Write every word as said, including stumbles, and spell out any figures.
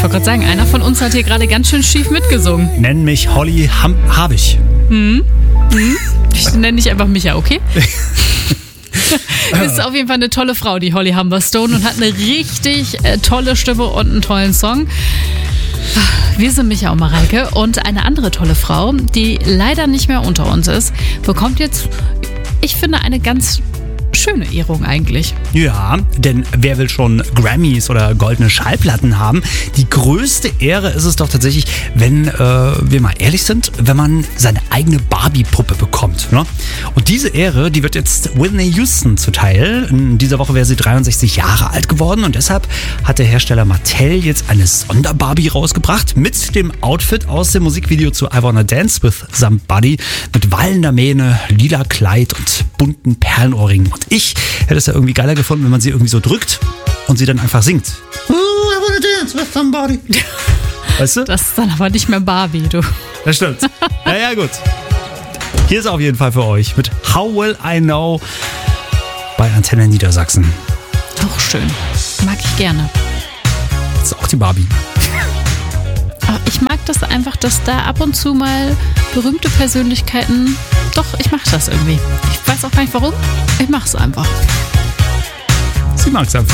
wollte gerade sagen, einer von uns hat hier gerade ganz schön schief mitgesungen. Nenn mich Holly Ham- Habich. Mhm. Mhm. Ich nenne dich einfach Micha, okay? Ist auf jeden Fall eine tolle Frau, die Holly Humberstone, und hat eine richtig äh, tolle Stimme und einen tollen Song. Wir sind Micha und Mareike, und eine andere tolle Frau, die leider nicht mehr unter uns ist, bekommt jetzt, ich finde, eine ganz schöne Ehrung eigentlich. Ja, denn wer will schon Grammys oder goldene Schallplatten haben? Die größte Ehre ist es doch tatsächlich, wenn äh, wir mal ehrlich sind, wenn man seine eigene Barbie-Puppe bekommt. Ne? Und diese Ehre, die wird jetzt Whitney Houston zuteil. In dieser Woche wäre sie dreiundsechzig Jahre alt geworden, und deshalb hat der Hersteller Mattel jetzt eine Sonder-Barbie rausgebracht mit dem Outfit aus dem Musikvideo zu I Wanna Dance with Somebody, mit wallender Mähne, lila Kleid und bunten Perlenohrringen. Und ich hätte es ja irgendwie geiler gefunden, wenn man sie irgendwie so drückt und sie dann einfach singt. Oh, I wanna dance with somebody. Weißt du? Das ist dann aber nicht mehr Barbie, du. Das stimmt. Ja, ja, gut. Hier ist auf jeden Fall für euch mit How Will I Know bei Antenne Niedersachsen. Auch schön. Mag ich gerne. Das ist auch die Barbie. Aber ich mag das einfach, dass da ab und zu mal berühmte Persönlichkeiten... Doch, ich mag das irgendwie. Ich weiß auch gar nicht warum. Ich mach's einfach. Sie mag's einfach.